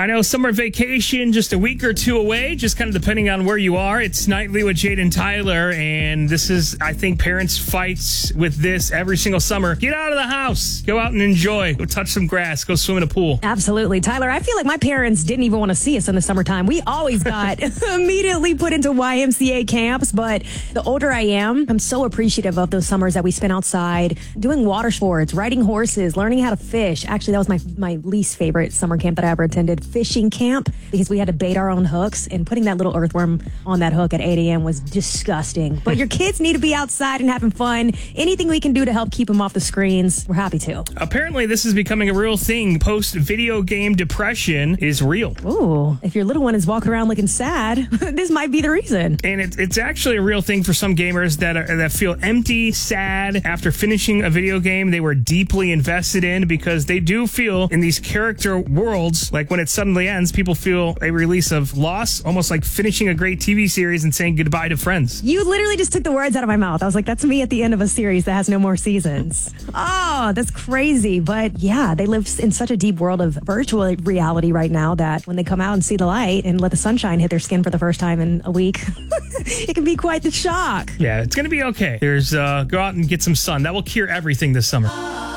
I know summer vacation just a week or two away, just kind of depending on where you are. It's Nightly with Jade and Tyler, and this is, I think, parents fights with this every single summer. Get out of the house. Go out and enjoy. Go touch some grass. Go swim in a pool. Absolutely. Tyler, I feel like my parents didn't even want to see us in the summertime. We always got immediately put into YMCA camps, but the older I am, I'm so appreciative of those summers that we spent outside doing water sports, riding horses, learning how to fish. Actually, that was my least favorite summer camp that I ever attended, fishing camp, because we had to bait our own hooks, and putting that little earthworm on that hook at 8 a.m. was disgusting. But your kids need to be outside and having fun. Anything we can do to help keep them off the screens, we're happy to. Apparently, this is becoming a real thing. Post-video game depression is real. Ooh, if your little one is walking around looking sad, this might be the reason. And it's actually a real thing for some gamers that feel empty, sad after finishing a video game they were deeply invested in, because they do feel in these character worlds, like when it suddenly ends, people feel a release of loss, almost like finishing a great TV series and saying goodbye to friends. You literally just took the words out of my mouth. I was like, that's me at the end of a series that has no more seasons. Oh, that's crazy. But yeah, they live in such a deep world of virtual reality right now that when they come out and see the light and let the sunshine hit their skin for the first time in a week, it can be quite the shock. Yeah, it's going to be okay. Go out and get some sun. That will cure everything this summer.